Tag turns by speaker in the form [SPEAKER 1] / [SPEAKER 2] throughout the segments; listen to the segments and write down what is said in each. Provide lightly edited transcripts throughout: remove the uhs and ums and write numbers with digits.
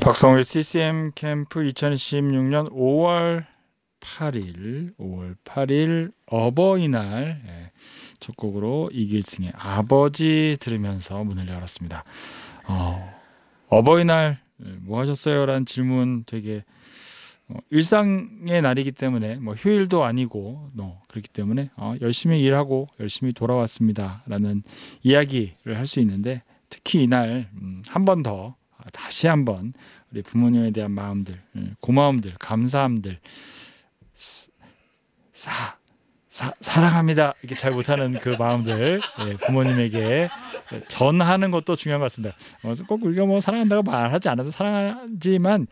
[SPEAKER 1] 박성우의 CCM 캠프 2026년 5월 8일 어버이날 첫 곡으로 이길승의 아버지 들으면서 문을 열었습니다. 어버이날 뭐 하셨어요? 라는 질문 되게 일상의 날이기 때문에 뭐 휴일도 아니고 그렇기 때문에 열심히 일하고 열심히 돌아왔습니다 라는 이야기를 할 수 있는데, 특히 이날 한 번 더 다시 한번 우리 부모님에 대한 마음들, 고마움들, 감사함들, 사랑합니다 이렇게 잘 못하는 그 마음들 부모님에게 전하는 것도 중요한 것 같습니다. 꼭 우리가 뭐 사랑한다고 말하지 않아도 사랑하지만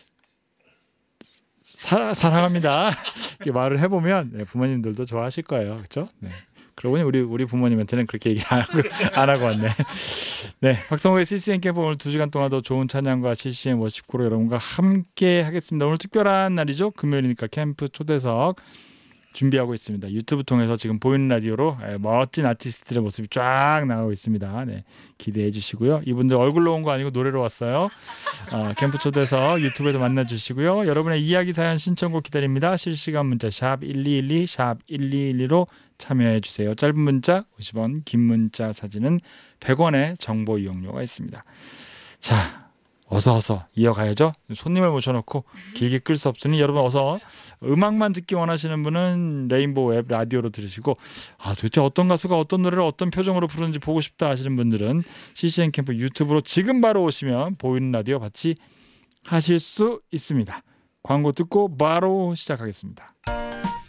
[SPEAKER 1] 사랑합니다 이렇게 말을 해보면 부모님들도 좋아하실 거예요, 그렇죠? 네. 그러고 보니 우리 부모님한테는 그렇게 얘기 안 하고 왔네. 네, 박성호의 CCM 캠프 오늘 2시간 동안 더 좋은 찬양과 CCM 워십코로 여러분과 함께 하겠습니다. 오늘 특별한 날이죠. 금요일이니까 캠프 초대석 준비하고 있습니다. 유튜브 통해서 지금 보이는 라디오로 멋진 아티스트들의 모습이 쫙 나오고 있습니다. 네, 기대해 주시고요. 이분들 얼굴로 온 거 아니고 노래로 왔어요. 캠프 초대석 유튜브에서 만나주시고요. 여러분의 이야기, 사연, 신청곡 기다립니다. 실시간 문자 샵 1212 샵 1212로 참여해 주세요. 짧은 문자 50원, 긴 문자 사진은 100원의 정보 이용료가 있습니다. 자, 어서 이어가야죠. 손님을 모셔놓고 길게 끌 수 없으니 여러분 어서 음악만 듣기 원하시는 분은 레인보우 앱 라디오로 들으시고, 도대체 어떤 가수가 어떤 노래를 어떤 표정으로 부르는지 보고 싶다 하시는 분들은 CCM 캠프 유튜브로 지금 바로 오시면 보이는 라디오 같이 하실 수 있습니다. 광고 듣고 바로 시작하겠습니다.